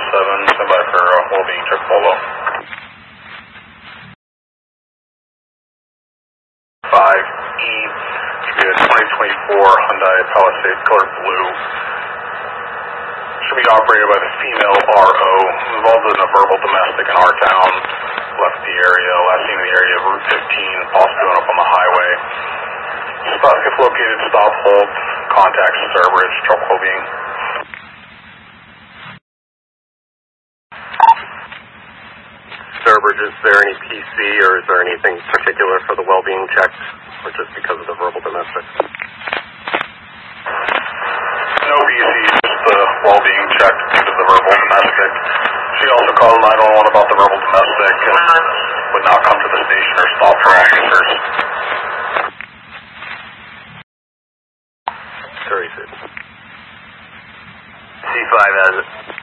stand by for well-being check Polo. 5E, should be a 2024 Hyundai Palisade, color blue. Should be operated by the female RO, involved in a verbal domestic in our town. Left the area, last seen in the area of Route 15, possibly going up on the highway. Spot if located, stop, hold, contact Sturbridge, trouble well-being. Sturbridge, is there any PC or is there anything particular for the well-being check, or just because of the verbal domestic? No PC, just the well-being check due to the verbal domestic. She also called 911 about the verbal domestic and would not come to the station or stop for answers. Very good. C5 has it.